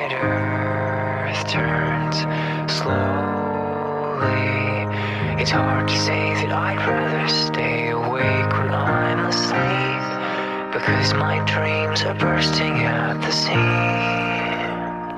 planet Earth turns slowly. It's hard to say that I'd rather stay awake when I'm asleep, because my dreams are bursting at the seams.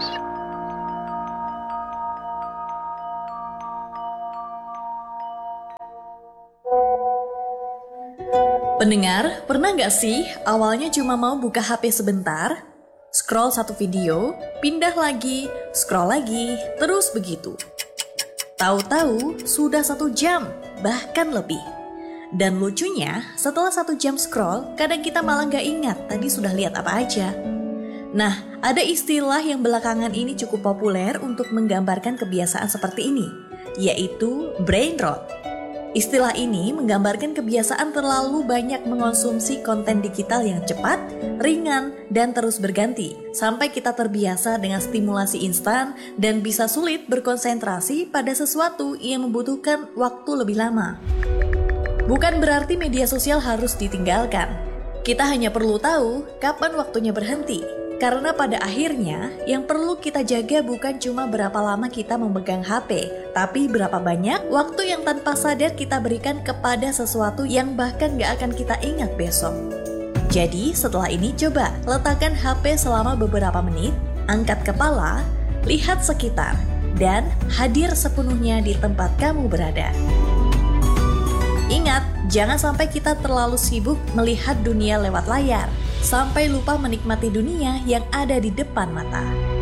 Pendengar, pernah nggak sih awalnya cuma mau buka HP sebentar, scroll satu video, pindah lagi, scroll lagi, terus begitu. Tahu-tahu sudah 1 jam, bahkan lebih. Dan lucunya, setelah 1 jam scroll, kadang kita malah nggak ingat tadi sudah lihat apa aja. Nah, ada istilah yang belakangan ini cukup populer untuk menggambarkan kebiasaan seperti ini, yaitu brain rot. Istilah ini menggambarkan kebiasaan terlalu banyak mengonsumsi konten digital yang cepat, ringan, dan terus berganti, sampai kita terbiasa dengan stimulasi instan dan bisa sulit berkonsentrasi pada sesuatu yang membutuhkan waktu lebih lama. Bukan berarti media sosial harus ditinggalkan. Kita hanya perlu tahu kapan waktunya berhenti. Karena pada akhirnya, yang perlu kita jaga bukan cuma berapa lama kita memegang HP, tapi berapa banyak waktu yang tanpa sadar kita berikan kepada sesuatu yang bahkan gak akan kita ingat besok. Jadi setelah ini coba letakkan HP selama beberapa menit, angkat kepala, lihat sekitar, dan hadir sepenuhnya di tempat kamu berada. Ingat, jangan sampai kita terlalu sibuk melihat dunia lewat layar, sampai lupa menikmati dunia yang ada di depan mata.